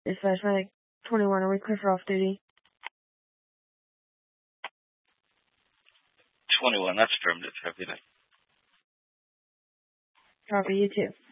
Dispatch Medic 21, are we clear for off-duty? 21, that's affirmative. Have a good night. Copy, you too.